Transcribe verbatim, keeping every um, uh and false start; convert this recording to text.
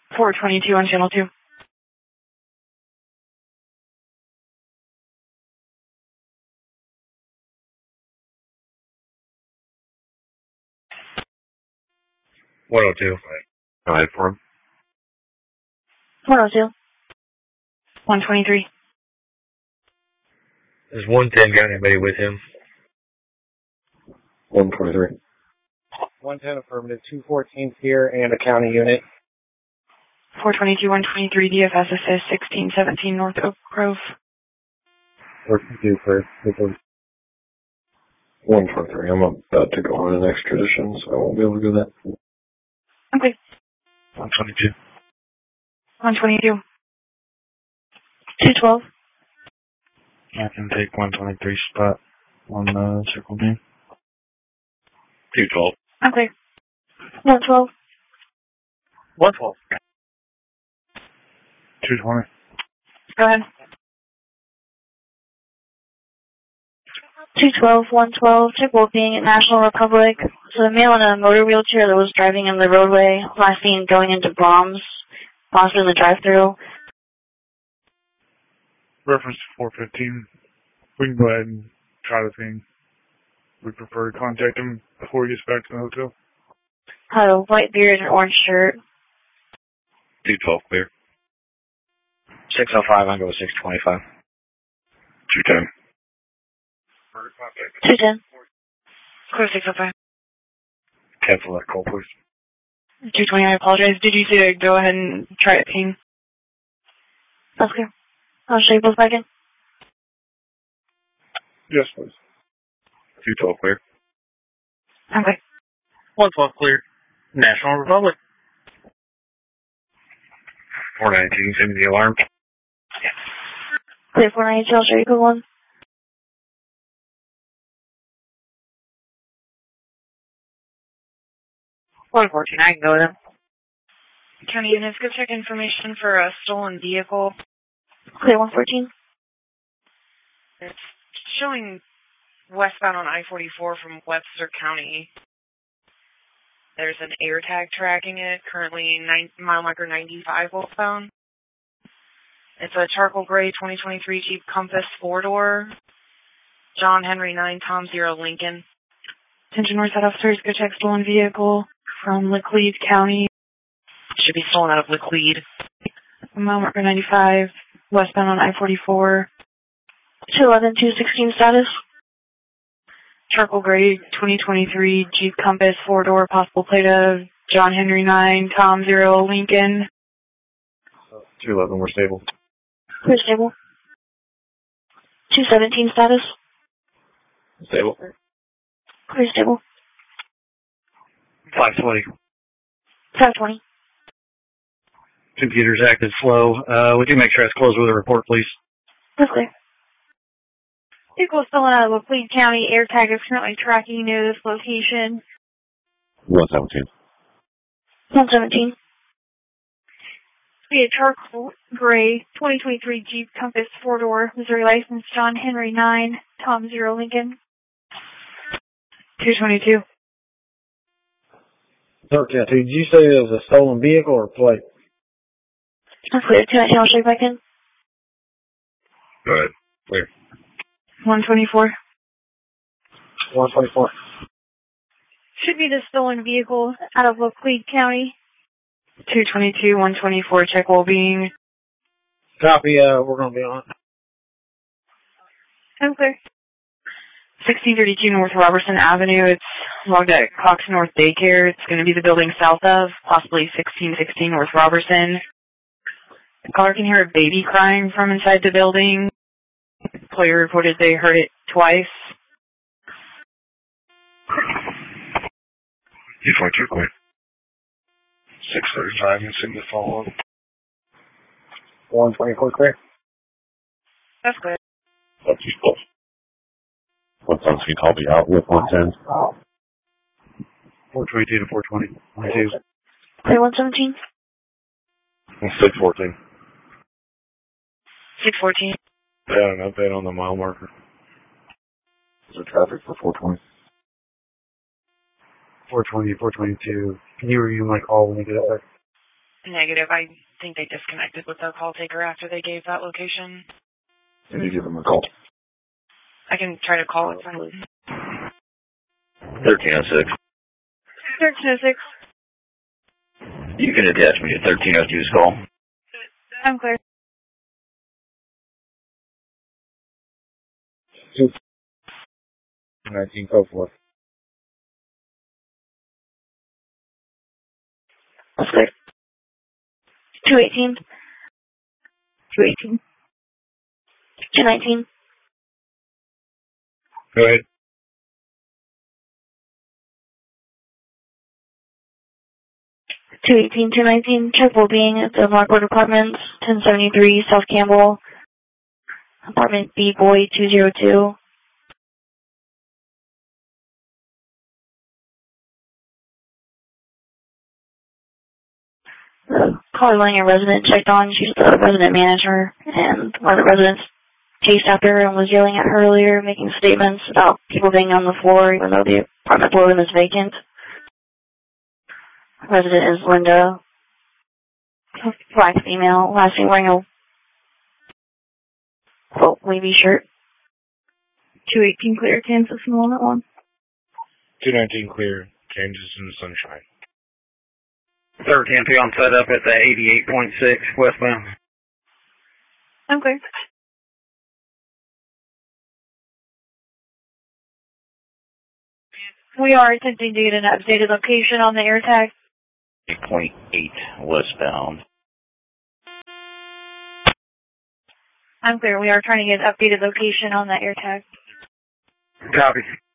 four twenty-two on channel two. one oh two. Go ahead for him. one oh two. one twenty-three. Is one ten got anybody with him? one twenty-three. one ten affirmative, two fourteen here and a county unit. four twenty-two, one twenty-three, D F S assist, sixteen seventeen North Oak Grove. four twenty-two for one twenty-three. I'm about to go on an extradition, so I won't be able to do that. Okay. one twenty-two. one twenty-two. two twelve. I can take one twenty-three spot on the circle game. two twelve. Okay. one twelve. one twelve. two twenty. Go ahead. two twelve, one twelve, check being at National Republic. So a male in a motor wheelchair that was driving in the roadway, last seen going into bombs, possibly in the drive-thru. Reference to four fifteen. We can go ahead and try the thing. We prefer to contact him before he gets back to the hotel. Had a white beard and orange shirt. two twelve clear. six oh five, I'll go with six twenty-five. two ten. two ten. Clear six oh five. Cancel that call, please. two twenty, I apologize. Did you say to go ahead and try it, ping? That's clear. I'll show you both back in. Yes, please. two twelve clear. Okay. one twelve clear. National Republic. four nineteen, send me the alarm. Clear four ninety-two, I'll show you code one. one fourteen, I can go with him. County units, go check information for a stolen vehicle. Clear one fourteen. It's showing westbound on I forty-four from Webster County. There's an air tag tracking it, currently nine, mile marker ninety-five westbound. It's a charcoal gray twenty twenty-three Jeep Compass four-door. John Henry nine, Tom zero Lincoln. Attention Northside officers, go check stolen vehicle from Laclede County. Should be stolen out of Laclede. Mile marker ninety-five, westbound on I forty-four. two eleven, two sixteen status. Charcoal gray twenty twenty-three Jeep Compass four-door, possible plate of John Henry nine, Tom zero Lincoln. two eleven, we're stable. Clear stable. two seventeen status. Stable. Clear stable. five twenty. five twenty. Computer's active slow. Uh, would you make sure it's closed with a report, please? That's clear. Vehicle stolen out of Laclede County. Air tag is currently tracking near this location. one seventeen. one seventeen. Be a charcoal gray twenty twenty-three Jeep Compass four-door, Missouri license, John Henry nine, Tom zero Lincoln. two twenty-two. Okay, did you say it was a stolen vehicle or plate? That's clear. Can I check back in? Go ahead. Clear. one twenty-four. one twenty-four. Should be the stolen vehicle out of Laclede County. two twenty-two, one twenty-four, check well-being. Copy, uh, we're going to be on. I'm clear. sixteen thirty-two North Robertson Avenue. It's logged at Cox North Daycare. It's going to be the building south of, possibly sixteen sixteen North Robertson. The caller can hear a baby crying from inside the building. The employer reported they heard it twice. two forty-two clear. six thirty-five, and send the follow-up. one twenty-four clear. That's clear. That's too close. one seventeen, I'll be out with one ten. four twenty-two to four twenty. one two. Clear one seventeen. six fourteen. six fourteen. Yeah, an update on the mile marker. Is there traffic for four twenty? four twenty, four twenty-two. Can you review my call when you get it back? Negative. I think they disconnected with their call taker after they gave that location. Can you give them a call? I can try to call it. thirteen oh six. thirteen oh six. You can attach me to thirteen oh two's call. I'm clear. Two nineteen, go forth. That's clear. two eighteen. two eighteen. two nineteen. Go ahead. two eighteen, two nineteen, check well-being at the Lockwood Apartments, ten seventy-three South Campbell, apartment B Boy two oh two. The caller line a resident checked on, she's the resident manager, and one of the residents chased after her and was yelling at her earlier, making statements about people being on the floor, even though the apartment below them is vacant. Resident is Linda, black female, last name wearing a quote wavy shirt. two eighteen clear, Kansas, and one at one. two nineteen clear, Kansas in the sunshine. thirteen P on set up at the eighty-eight point six westbound. I'm clear. We are attempting to get an updated location on the AirTag. eight point eight westbound. I'm clear. We are trying to get an updated location on the AirTag. Copy.